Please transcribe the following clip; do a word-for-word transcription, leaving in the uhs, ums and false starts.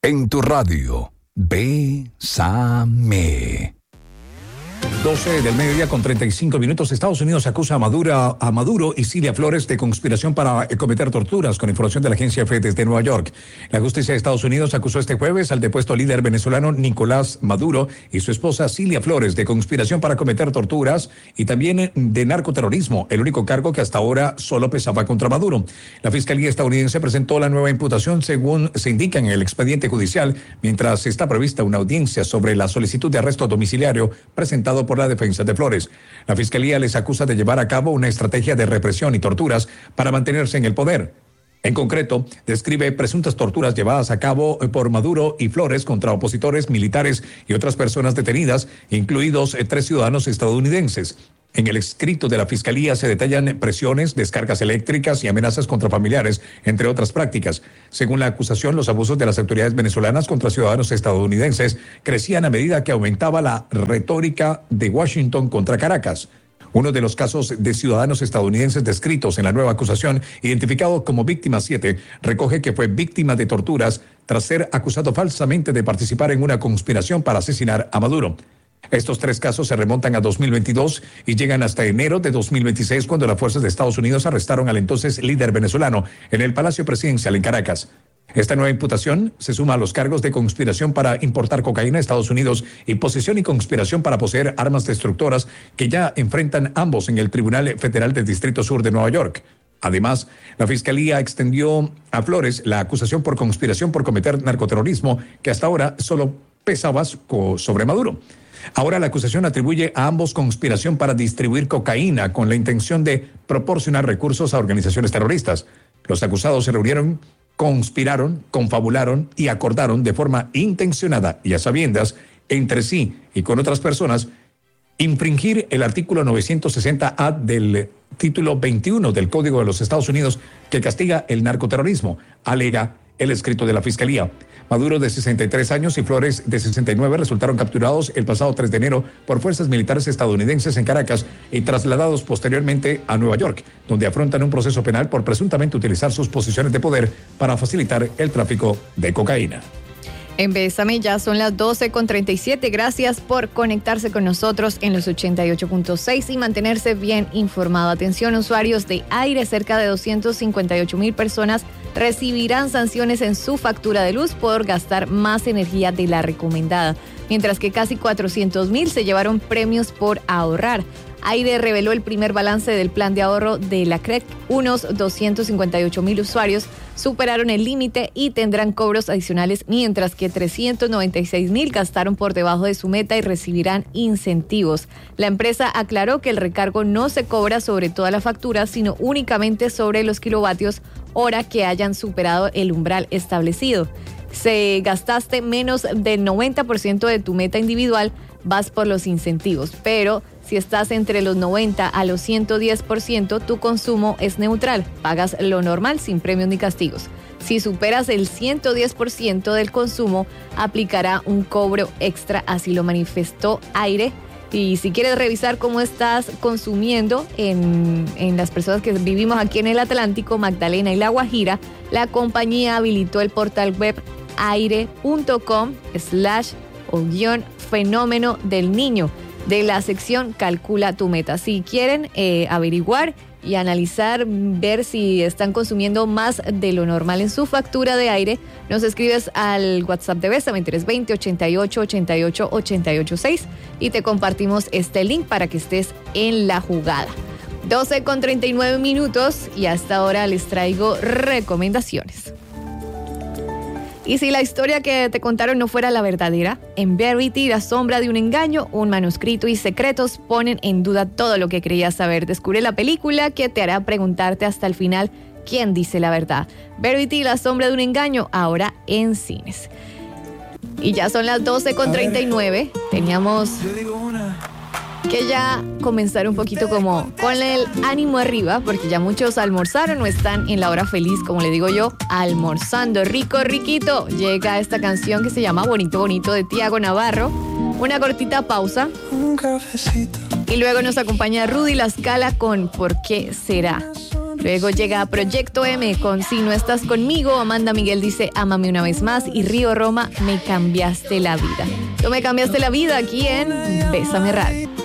En tu radio, Bésame. doce del mediodía con treinta y cinco minutos. Estados Unidos acusa a Maduro, a Maduro y Cilia Flores de conspiración para cometer torturas, con información de la agencia F E desde Nueva York. La justicia de Estados Unidos acusó este jueves al depuesto líder venezolano Nicolás Maduro y su esposa Cilia Flores de conspiración para cometer torturas y también de narcoterrorismo, el único cargo que hasta ahora solo pesaba contra Maduro. La Fiscalía estadounidense presentó la nueva imputación según se indica en el expediente judicial, mientras está prevista una audiencia sobre la solicitud de arresto domiciliario presentado por la defensa de Flores. La Fiscalía les acusa de llevar a cabo una estrategia de represión y torturas para mantenerse en el poder. En concreto, describe presuntas torturas llevadas a cabo por Maduro y Flores contra opositores, militares y otras personas detenidas, incluidos eh, tres ciudadanos estadounidenses. En el escrito de la Fiscalía se detallan presiones, descargas eléctricas y amenazas contra familiares, entre otras prácticas. Según la acusación, los abusos de las autoridades venezolanas contra ciudadanos estadounidenses crecían a medida que aumentaba la retórica de Washington contra Caracas. Uno de los casos de ciudadanos estadounidenses descritos en la nueva acusación, identificado como víctima siete, recoge que fue víctima de torturas tras ser acusado falsamente de participar en una conspiración para asesinar a Maduro. Estos tres casos se remontan a dos mil veintidós y llegan hasta enero de dos mil veintiséis, cuando las fuerzas de Estados Unidos arrestaron al entonces líder venezolano en el Palacio Presidencial en Caracas. Esta nueva imputación se suma a los cargos de conspiración para importar cocaína a Estados Unidos y posesión y conspiración para poseer armas destructoras, que ya enfrentan ambos en el Tribunal Federal del Distrito Sur de Nueva York. Además, la Fiscalía extendió a Flores la acusación por conspiración por cometer narcoterrorismo, que hasta ahora solo pesaba sobre Maduro. Ahora la acusación atribuye a ambos conspiración para distribuir cocaína con la intención de proporcionar recursos a organizaciones terroristas. Los acusados se reunieron, conspiraron, confabularon y acordaron de forma intencionada y a sabiendas entre sí y con otras personas infringir el artículo novecientos sesenta A del título veintiuno del Código de los Estados Unidos, que castiga el narcoterrorismo, alega el escrito de la Fiscalía. Maduro, de sesenta y tres años, y Flores, de sesenta y nueve, resultaron capturados el pasado tres de enero por fuerzas militares estadounidenses en Caracas y trasladados posteriormente a Nueva York, donde afrontan un proceso penal por presuntamente utilizar sus posiciones de poder para facilitar el tráfico de cocaína. En Bésame ya son las doce con treinta y siete. Gracias por conectarse con nosotros en los ochenta y ocho punto seis y mantenerse bien informado. Atención, usuarios de aire, cerca de doscientos cincuenta y ocho mil personas recibirán sanciones en su factura de luz por gastar más energía de la recomendada, mientras que casi cuatrocientos mil se llevaron premios por ahorrar. Aire reveló el primer balance del plan de ahorro de la C R E C. Unos doscientos cincuenta y ocho mil usuarios superaron el límite y tendrán cobros adicionales, mientras que trescientos noventa y seis mil gastaron por debajo de su meta y recibirán incentivos. La empresa aclaró que el recargo no se cobra sobre toda la factura, sino únicamente sobre los kilovatios hora que hayan superado el umbral establecido. Si gastaste menos del noventa por ciento de tu meta individual, vas por los incentivos, pero si estás entre los noventa a los ciento diez por ciento, tu consumo es neutral, pagas lo normal sin premios ni castigos. Si superas el ciento diez por ciento del consumo, aplicará un cobro extra, así lo manifestó Aire. Y si quieres revisar cómo estás consumiendo en, en las personas que vivimos aquí en el Atlántico, Magdalena y La Guajira, la compañía habilitó el portal web aire.com slash o guión fenómeno del niño de la sección Calcula tu meta. Si quieren eh, averiguar y analizar, ver si están consumiendo más de lo normal en su factura de aire, nos escribes al WhatsApp de Bésame tres dos cero, ochenta y ocho, ochenta y ocho, ochenta y ocho seis y te compartimos este link para que estés en la jugada. doce con treinta y nueve minutos y hasta ahora les traigo recomendaciones. Y si la historia que te contaron no fuera la verdadera, en Verity, la sombra de un engaño, un manuscrito y secretos ponen en duda todo lo que creías saber. Descubre la película que te hará preguntarte hasta el final quién dice la verdad. Verity, la sombra de un engaño, ahora en cines. Y ya son las doce con treinta y nueve. Teníamos que ya comenzar un poquito como con el ánimo arriba, porque ya muchos almorzaron o están en la hora feliz, como le digo yo, almorzando. Rico, riquito. Llega esta canción que se llama Bonito, Bonito de Tiago Navarro. Una cortita pausa. Un cafecito. Y luego nos acompaña Rudy La Scala con ¿Por qué será? Luego llega Proyecto M con Si no estás conmigo. Amanda Miguel dice Ámame una vez más. Y Río Roma, Me cambiaste la vida. Tú me cambiaste la vida aquí en Bésame Radio.